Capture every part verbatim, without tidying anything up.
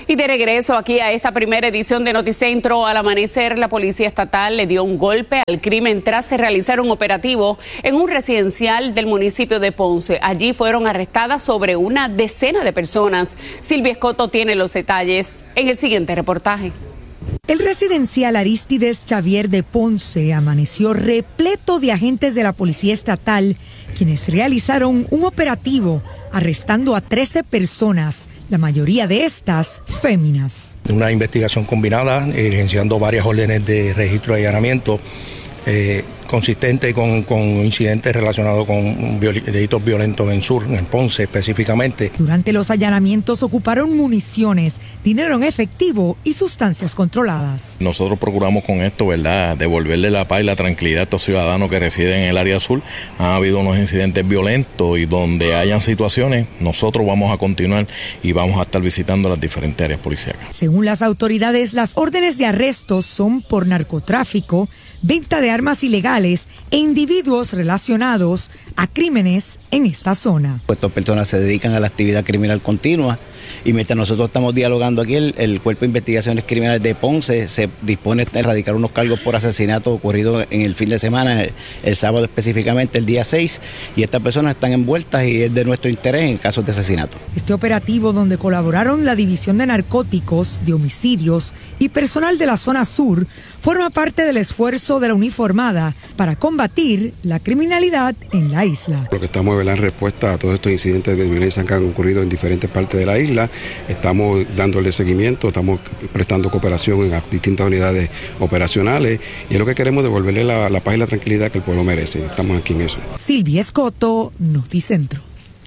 Y de regreso aquí a esta primera edición de Noticentro, al amanecer la policía estatal le dio un golpe al crimen tras realizar un operativo en un residencial del municipio de Ponce. Allí fueron arrestadas sobre una decena de personas. Silvia Escoto tiene los detalles en el siguiente reportaje. El residencial Arístides Xavier de Ponce amaneció repleto de agentes de la policía estatal, quienes realizaron un operativo arrestando a trece personas, la mayoría de estas féminas. Una investigación combinada, diligenciando varias órdenes de registro de allanamiento, eh, consistente con, con incidentes relacionados con viol- delitos violentos en Sur, en Ponce específicamente. Durante los allanamientos ocuparon municiones, dinero en efectivo y sustancias controladas. Nosotros procuramos con esto, ¿verdad?, devolverle la paz y la tranquilidad a estos ciudadanos que residen en el área sur. Ha habido unos incidentes violentos y donde hayan situaciones, nosotros vamos a continuar y vamos a estar visitando las diferentes áreas policíacas. Según las autoridades, las órdenes de arresto son por narcotráfico, venta de armas ilegales e individuos relacionados a crímenes en esta zona. Estas personas se dedican a la actividad criminal continua y mientras nosotros estamos dialogando aquí, el, el Cuerpo de Investigaciones Criminales de Ponce se dispone a erradicar unos cargos por asesinato ocurrido en el fin de semana, el, el sábado específicamente, el día seis, y estas personas están envueltas y es de nuestro interés en casos de asesinato. Este operativo, donde colaboraron la División de Narcóticos, de Homicidios y personal de la zona sur, forma parte del esfuerzo de la uniformada para combatir la criminalidad en la isla. Lo que estamos en respuesta a todos estos incidentes de violencia que han ocurrido en diferentes partes de la isla, estamos dándole seguimiento, estamos prestando cooperación en distintas unidades operacionales y es lo que queremos, devolverle la, la paz y la tranquilidad que el pueblo merece. Estamos aquí en eso. Silvia Escoto, Noticentro.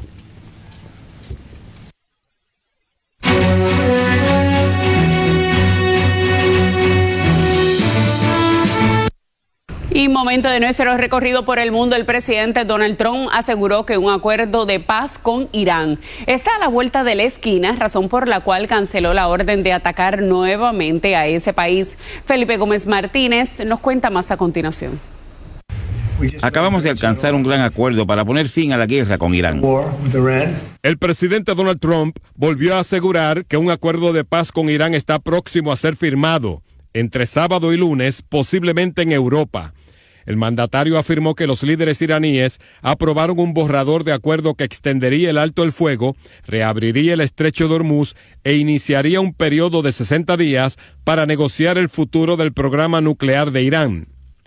Y momento de nuestro recorrido por el mundo, el presidente Donald Trump aseguró que un acuerdo de paz con Irán está a la vuelta de la esquina, razón por la cual canceló la orden de atacar nuevamente a ese país. Felipe Gómez Martínez nos cuenta más a continuación. Acabamos de alcanzar un gran acuerdo para poner fin a la guerra con Irán. El presidente Donald Trump volvió a asegurar que un acuerdo de paz con Irán está próximo a ser firmado entre sábado y lunes, posiblemente en Europa. El mandatario afirmó que los líderes iraníes aprobaron un borrador de acuerdo que extendería el alto el fuego, reabriría el estrecho de Hormuz e iniciaría un periodo de sesenta días para negociar el futuro del programa nuclear de Irán.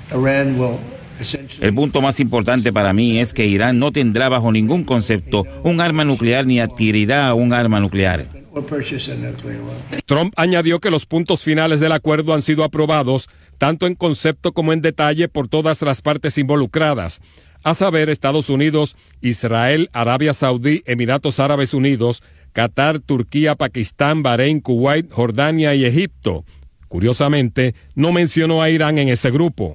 El punto más importante para mí es que Irán no tendrá bajo ningún concepto un arma nuclear ni adquirirá un arma nuclear. Trump añadió que los puntos finales del acuerdo han sido aprobados, tanto en concepto como en detalle, por todas las partes involucradas, a saber, Estados Unidos, Israel, Arabia Saudí, Emiratos Árabes Unidos, Qatar, Turquía, Pakistán, Bahrein, Kuwait, Jordania y Egipto. Curiosamente, no mencionó a Irán en ese grupo.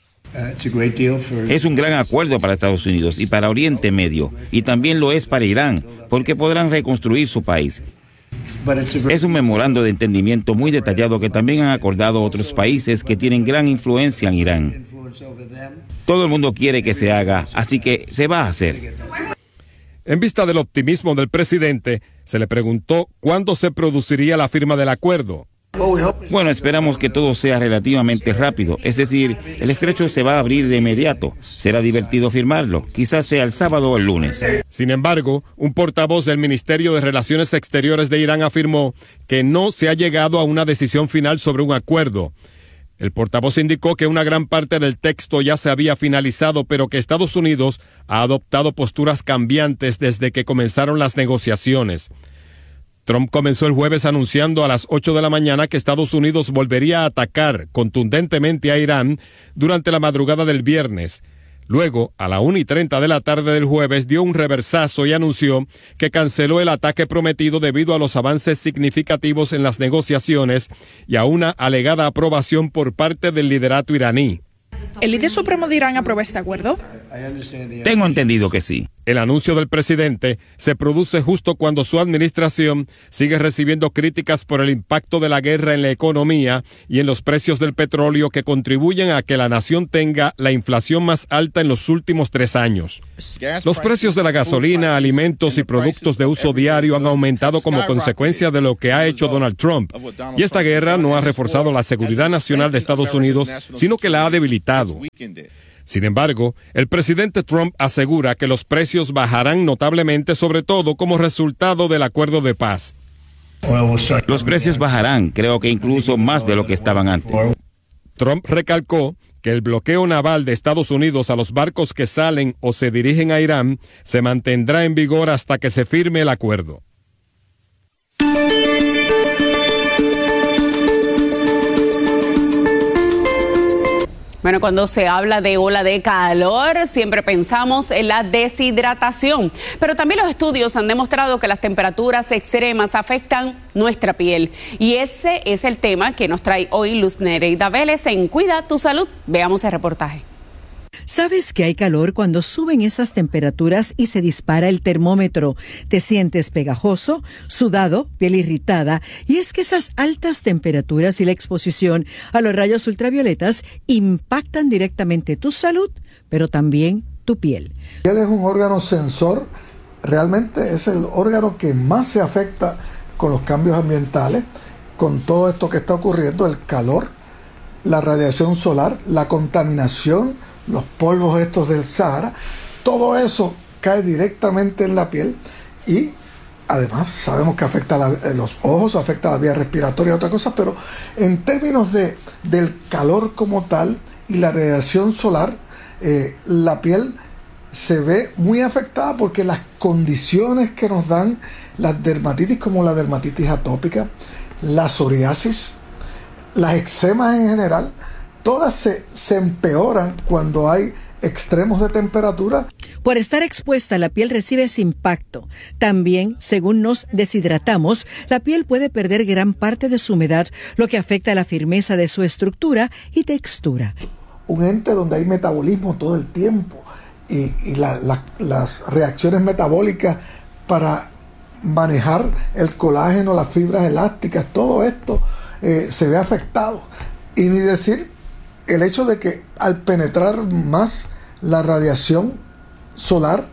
Es un gran acuerdo para Estados Unidos y para Oriente Medio, y también lo es para Irán, porque podrán reconstruir su país. Es un memorando de entendimiento muy detallado que también han acordado otros países que tienen gran influencia en Irán. Todo el mundo quiere que se haga, así que se va a hacer. En vista del optimismo del presidente, se le preguntó cuándo se produciría la firma del acuerdo. Bueno, esperamos que todo sea relativamente rápido, es decir, el estrecho se va a abrir de inmediato. Será divertido firmarlo, quizás sea el sábado o el lunes. Sin embargo, un portavoz del Ministerio de Relaciones Exteriores de Irán afirmó que no se ha llegado a una decisión final sobre un acuerdo. El portavoz indicó que una gran parte del texto ya se había finalizado, pero que Estados Unidos ha adoptado posturas cambiantes desde que comenzaron las negociaciones. Trump comenzó el jueves anunciando a las ocho de la mañana que Estados Unidos volvería a atacar contundentemente a Irán durante la madrugada del viernes. Luego, a la una y treinta de la tarde del jueves, dio un reversazo y anunció que canceló el ataque prometido debido a los avances significativos en las negociaciones y a una alegada aprobación por parte del liderato iraní. ¿El líder supremo de Irán aprueba este acuerdo? Tengo entendido que sí. El anuncio del presidente se produce justo cuando su administración sigue recibiendo críticas por el impacto de la guerra en la economía y en los precios del petróleo que contribuyen a que la nación tenga la inflación más alta en los últimos tres años. Los precios de la gasolina, alimentos y productos de uso diario han aumentado como consecuencia de lo que ha hecho Donald Trump. Y esta guerra no ha reforzado la seguridad nacional de Estados Unidos, sino que la ha debilitado. Sin embargo, el presidente Trump asegura que los precios bajarán notablemente, sobre todo como resultado del acuerdo de paz. Los precios bajarán, creo que incluso más de lo que estaban antes. Trump recalcó que el bloqueo naval de Estados Unidos a los barcos que salen o se dirigen a Irán se mantendrá en vigor hasta que se firme el acuerdo. Bueno, cuando se habla de ola de calor, siempre pensamos en la deshidratación, pero también los estudios han demostrado que las temperaturas extremas afectan nuestra piel. Y ese es el tema que nos trae hoy Luz Nereida Vélez en Cuida tu Salud. Veamos el reportaje. ¿Sabes que hay calor cuando suben esas temperaturas y se dispara el termómetro? Te sientes pegajoso, sudado, piel irritada, y es que esas altas temperaturas y la exposición a los rayos ultravioletas impactan directamente tu salud, pero también tu piel. La piel es un órgano sensor, realmente es el órgano que más se afecta con los cambios ambientales, con todo esto que está ocurriendo, el calor, la radiación solar, la contaminación, los polvos estos del Sahara, todo eso cae directamente en la piel y además sabemos que afecta a la, los ojos, afecta a la vía respiratoria y otras cosas, pero en términos de, del calor como tal y la radiación solar, eh, la piel se ve muy afectada porque las condiciones que nos dan las dermatitis como la dermatitis atópica, la psoriasis, las eczemas en general, todas se, se empeoran cuando hay extremos de temperatura. Por estar expuesta, la piel recibe ese impacto. También, según nos deshidratamos, la piel puede perder gran parte de su humedad, lo que afecta la firmeza de su estructura y textura. Un ente donde hay metabolismo todo el tiempo y, y la, la, las reacciones metabólicas para manejar el colágeno, las fibras elásticas, todo esto eh, se ve afectado. Y ni decir el hecho de que al penetrar más la radiación solar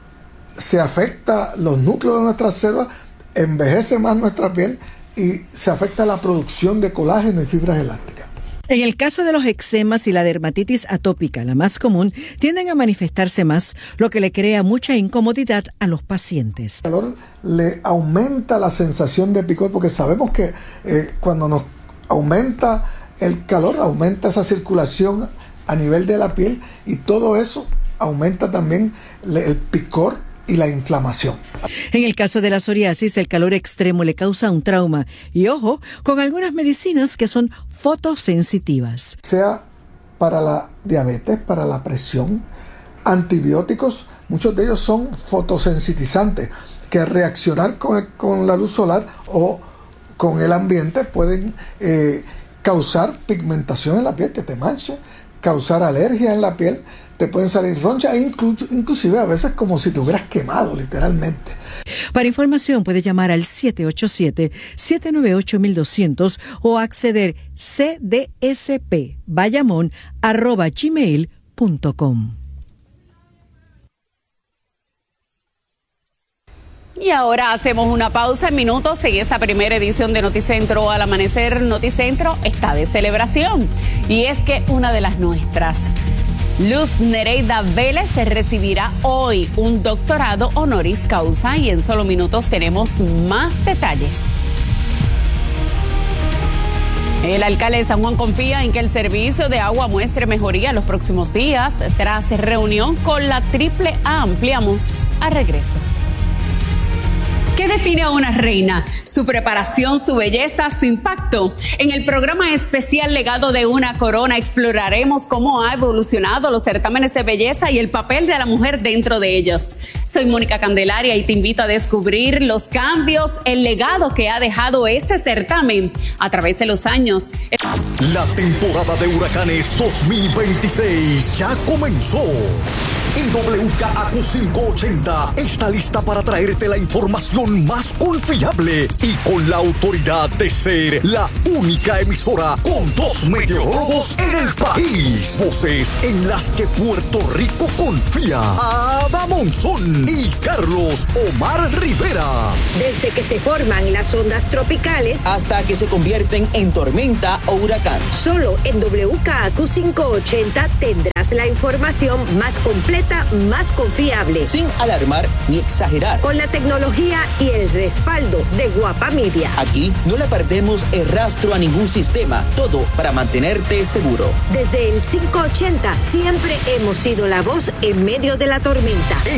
se afecta los núcleos de nuestras células, envejece más nuestra piel y se afecta la producción de colágeno y fibras elásticas. En el caso de los eczemas y la dermatitis atópica, la más común, tienden a manifestarse más, lo que le crea mucha incomodidad a los pacientes. El calor le aumenta la sensación de picor porque sabemos que eh, cuando nos aumenta el calor, aumenta esa circulación a nivel de la piel y todo eso aumenta también el picor y la inflamación. En el caso de la psoriasis, el calor extremo le causa un trauma y ojo con algunas medicinas que son fotosensitivas. Sea para la diabetes, para la presión, antibióticos, muchos de ellos son fotosensitizantes que al reaccionar con, el, con la luz solar o con el ambiente pueden eh, causar pigmentación en la piel, que te manche, causar alergia en la piel, te pueden salir ronchas, inclu- inclusive a veces como si te hubieras quemado literalmente. Para información puede llamar al siete ocho siete, siete nueve ocho, uno dos cero cero o acceder c d s p bayamón arroba gmail punto com. Y ahora hacemos una pausa en minutos en esta primera edición de Noticentro al Amanecer. Noticentro está de celebración y es que una de las nuestras, Luz Nereida Vélez, recibirá hoy un doctorado honoris causa y en solo minutos tenemos más detalles. El alcalde de San Juan confía en que el servicio de agua muestre mejoría en los próximos días tras reunión con la Triple A. Ampliamos a regreso. ¿Qué define a una reina? Su preparación, su belleza, su impacto. En el programa especial Legado de una Corona exploraremos cómo ha evolucionado los certámenes de belleza y el papel de la mujer dentro de ellos. Soy Mónica Candelaria y te invito a descubrir los cambios, el legado que ha dejado este certamen a través de los años. La temporada de huracanes dos mil veintiséis ya comenzó. Y W K A Q quinientos ochenta está lista para traerte la información más confiable y con la autoridad de ser la única emisora con dos meteorólogos en el país. Voces en las que Puerto Rico confía. Ada Monzón y Carlos Omar Rivera. Desde que se forman las ondas tropicales hasta que se convierten en tormenta o huracán. Solo en W K A Q quinientos ochenta tendrás la información más completa, más confiable. Sin alarmar ni exagerar. Con la tecnología y el respaldo de Guapa Media. Aquí no le perdemos el rastro a ningún sistema. Todo para mantenerte seguro. Desde el quinientos ochenta siempre hemos sido la voz en medio de la tormenta.